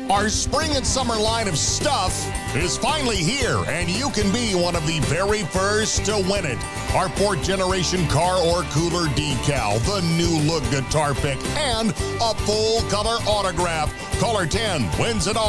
Our spring and summer line of stuff is finally here, and you can be one of the very first to win it. Our fourth generation car or cooler decal, the new look guitar pick, and a full color autograph. Caller 10 wins it all.